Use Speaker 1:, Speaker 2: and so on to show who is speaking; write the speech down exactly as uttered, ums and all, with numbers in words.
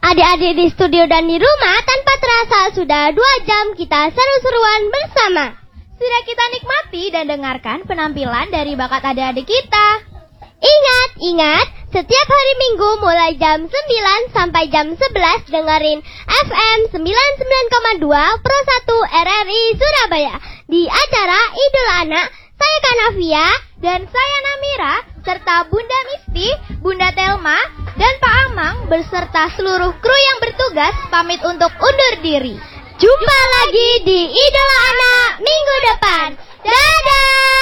Speaker 1: Adik-adik di studio dan di rumah, tanpa terasa sudah dua jam kita seru-seruan bersama.
Speaker 2: Sudah kita nikmati dan dengarkan penampilan dari bakat adik-adik kita.
Speaker 1: Ingat, ingat, setiap hari Minggu mulai jam sembilan sampai jam sebelas dengerin F M sembilan puluh sembilan koma dua Pro satu R R I Surabaya di acara Idul Anak. Saya Kanavia
Speaker 2: dan saya Namira serta Bunda Misti, Bunda Telma, dan Pak Amang beserta seluruh kru yang bertugas pamit untuk undur diri.
Speaker 1: Jumpa lagi di Idul Anak minggu depan. Dadah!